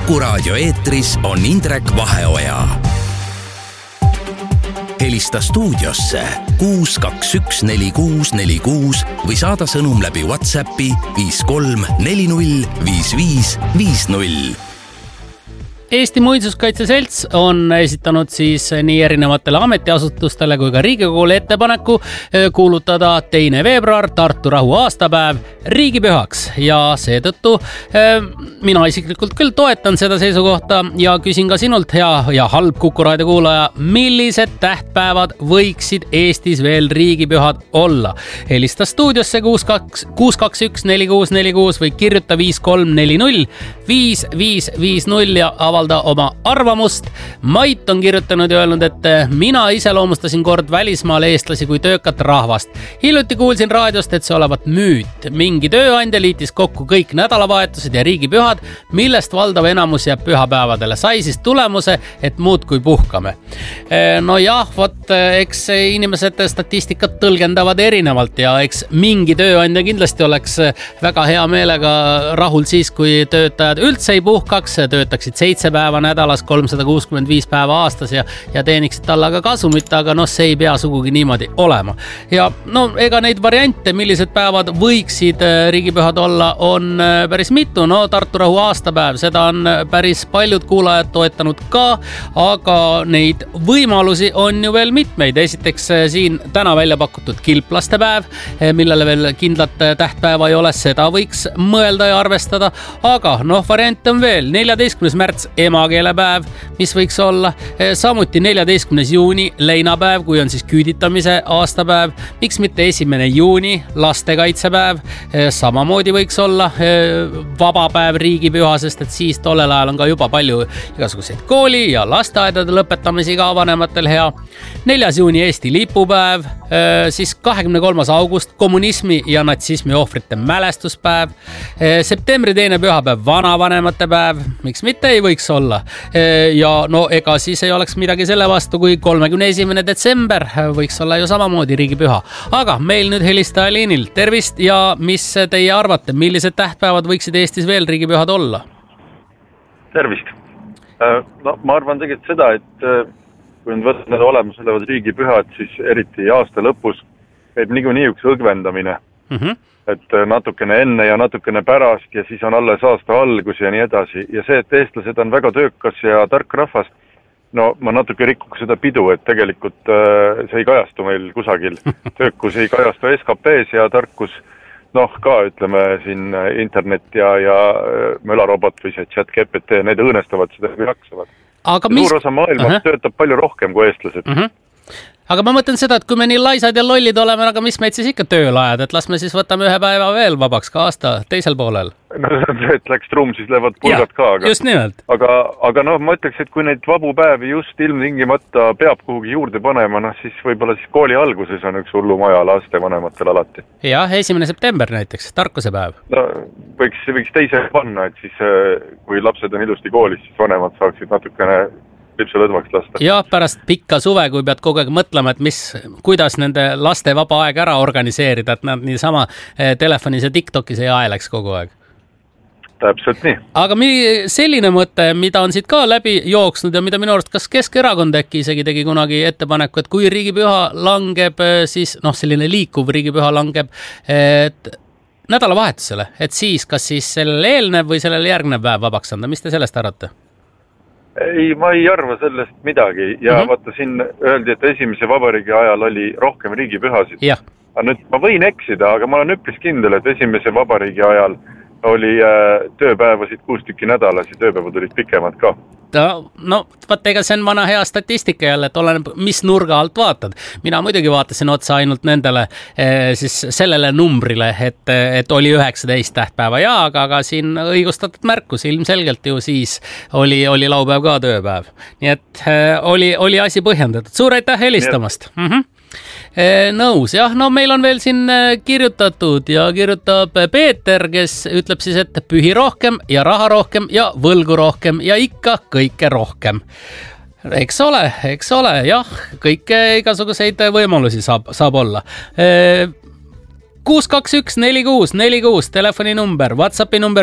Kuku Raadio eetris on Indrek Vaheoja. Helista stuudiosse 6214646 või saada sõnum läbi WhatsAppi 53405550. Eesti Muinsuskaitse Selts on esitanud siis nii erinevatele ametiasutustele kui ka Riigikogule ettepaneku kuulutada 2. veebruar Tartu rahu aastapäev riigipühaks ja seetõttu mina isiklikult küll toetan seda seisukohta ja küsin ka sinult, hea ja halb Kuku Raadio kuulaja, millised tähtpäevad võiksid Eestis veel riigipühad olla? Helista stuudiosse 6214646 või kirjuta 53405550 ja avalda oma arvamust. Mait on kirjutanud ja öelnud, et mina iseloomustasin kord välismaal eestlasi kui töökat rahvast. Hiljuti kuulsin raadiost, et see olevat müüt. Mingi tööandja liitis kokku kõik nädalavahetused ja riigipühad, millest valdav enamus jääb pühapäevadele. Sai siis tulemuse, et muud kui puhkame. No jah, eks inimesed statistikat tõlgendavad erinevalt ja eks mingi tööandja kindlasti oleks väga hea meelega rahul siis, kui töötajad üldse ei puhkaks, töötaksid 7 päeva nädalas, 365 päeva aastas ja teeniksid talle ka kasumit, aga see ei pea sugugi niimoodi olema. Ja ega neid variante, millised päevad võiksid riigipühad olla, on päris mitu. Tartu rahu aastapäev, seda on päris paljud kuulajad toetanud ka, aga neid võimalusi on ju veel mitmeid. Esiteks siin täna välja pakutud kilplastepäev, millele veel kindlat tähtpäeva ei ole, seda võiks mõelda ja arvestada, aga variant on veel 14. märts emakeelepäev, mis võiks olla, samuti 14. juuni leinapäev, kui on siis küüditamise aastapäev, miks mitte 1. juuni lastekaitsepäev, samamoodi võiks olla vaba päev riigipüha, sest et siis tollel ajal on ka juba palju igasuguseid kooli ja lasteaedade lõpetamisi ka vanematel hea. 4. juuni Eesti lipupäev, siis 23. august kommunismi ja natsismi ohvrite mälestuspäev, septembri 2. pühapäev vanavanemate päev, miks mitte ei võiks olla. Ja ega siis ei oleks midagi selle vastu, kui 31. detsember võiks olla ju samamoodi riigipüha. Aga meil nüüd helistaja liinil. Tervist ja mis teie arvate, millised tähtpäevad võiksid Eestis veel riigipühad olla? Tervist. Ma arvan tegelikult seda, et kui nüüd võtta need olemasolevad riigipühad, siis eriti aasta lõpus käib niikuinii üks õgvendamine. Et natukene enne ja natukene pärast ja siis on alles aasta algus ja nii edasi. Ja see, et eestlased on väga töökas ja tark rahvas, ma natuke rikkuks seda pidu, et tegelikult see ei kajastu meil kusagil. Töökus ei kajastu SKP-s ja tarkus, ka ütleme siin internet ja mölarobot või see chat GPT, need õõnestavad seda või jaksavad. Suur osa maailmas töötab palju rohkem kui eestlased. Aga ma mõtlen seda, et kui me nii laisad ja lollid oleme, aga mis meid siis ikka tööl ajad, et las me siis võtame ühe päeva veel vabaks ka aasta teisel poolel. Et läks truum, siis lähevad pulgad ka. Just nimelt. Aga ma ütleks, et kui neid vabu päevi just ilmtingimata peab kuhugi juurde panema, siis võib-olla siis kooli alguses on üks hullumaja laste vanematel alati. Jah, 1. september näiteks, tarkusepäev. Võiks teise panna, et siis kui lapsed on ilusti koolis, siis vanemad saaksid natukene lõdvaks lasta. Ja pärast pikka suve, kui pead kogu aeg mõtlema, et kuidas nende laste vaba aeg ära organiseerida, et nad niisama telefonis ja TikTokis ei aeleks kogu aeg. Täpselt nii. Aga selline mõte, mida on siit ka läbi jooksnud ja mida minu arust kas Keskerakond äkki isegi tegi kunagi ettepaneku, et kui riigipüha langeb, siis selline liikuv riigipüha langeb nädalavahetusele, et siis kas siis sellele eelnev või sellele järgnev päev vabaks anda. Mis te sellest arvate? Ei, ma ei arva sellest midagi ja vaata siin öeldi, et esimese vabariigi ajal oli rohkem riigipühasid. Aga nüüd ma võin eksida, aga ma olen üpris kindel, et esimese vabariigi ajal oli tööpäevasid 6 tükki nädalas ja tööpäevad olid pikemad ka. Ega see on vana hea statistika jälle, et oleneb, mis nurga alt vaatad. Mina muidugi vaatasin otsa ainult nendele siis sellele numbrile, et oli 19 tähtpäeva aga siin õigustatud märkus ilmselgelt ju siis oli laupäev ka tööpäev. Nii et oli asi põhjendatud. Suur aitäh helistamast! Nõus, jah, meil on veel siin kirjutatud ja kirjutab Peeter, kes ütleb siis, et pühi rohkem ja raha rohkem ja võlgu rohkem ja ikka kõike rohkem. Eks ole, jah, kõike igasuguseid võimalusi saab olla. 6214646 telefoninumber, WhatsAppi number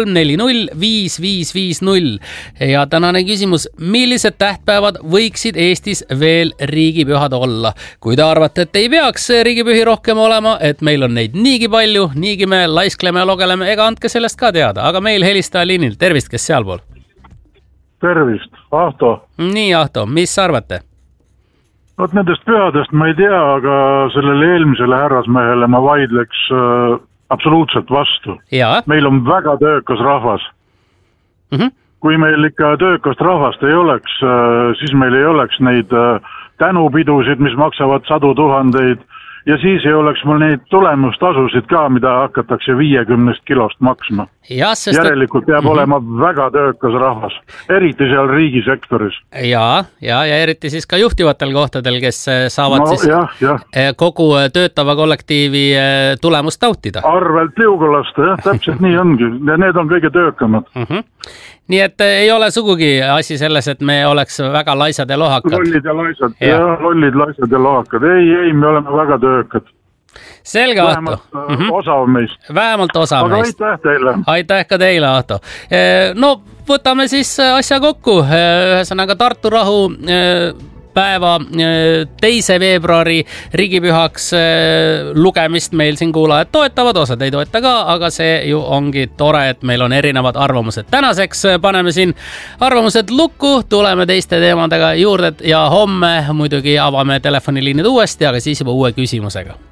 53405550. Ja tänane küsimus, millised tähtpäevad võiksid Eestis veel riigipühad olla? Kui te arvate, et ei peaks riigipühi rohkem olema, et meil on neid niigi palju, niigi me laiskleme ja logeleme, ega andke sellest ka teada. Aga meil helistaja liinil, tervist, kes sealpool? Tervist, Ahto. Nii, Ahto, mis arvate? Vot nendest pühadest ma ei tea, aga sellele eelmisele härrasmehele ma vaidleks absoluutselt vastu. Ja. Meil on väga töökas rahvas. Kui meil ikka töökast rahvast ei oleks, siis meil ei oleks neid tänupidusid, mis maksavad 100 000 ja siis ei oleks mul neid tulemustasusid ka, mida hakatakse 50 kilost maksma. Ja, järelikult peab olema väga töökas rahvas, eriti seal riigisektoris. Ja eriti siis ka juhtivatel kohtadel, kes saavad kogu töötava kollektiivi tulemust nautida. Arvelt liugulasta, jah, täpselt nii ongi. Ja need on kõige töökamad. Nii et ei ole sugugi asi selles, et me oleks väga laisad ja lohakad. Lollid ja laisad, lollid, laisad ja lohakad. Ei, me oleme väga töökad. Selge, Ahto. Vähemalt osav meist. Vähemalt osav meist. Aga aitäh teile. Aitäh ka teile, Ahto. No, võtame siis asja kokku. Ühesõnaga Tartu rahu päeva 2. veebruari riigipühaks lugemist meil siin kuulajad toetavad, osad ei toeta ka, aga see ju ongi tore, et meil on erinevad arvamused. Tänaseks paneme siin arvamused lukku, tuleme teiste teemadega juurde ja homme muidugi avame telefoniliinid uuesti, aga siis juba uue küsimusega.